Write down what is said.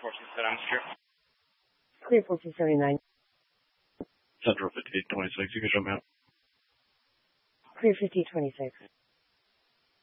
4679, secure. Clear 4679. Central 5826, you can show me out. Clear 5026.